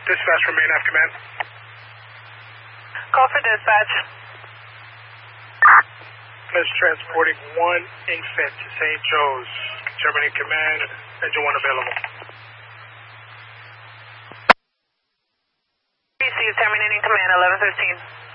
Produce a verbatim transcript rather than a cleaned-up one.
Dispatch from main F command. Call for dispatch. Is transporting one infant to Saint Joe's. Terminating command. Engine one available. Receive terminating command eleven fifteen.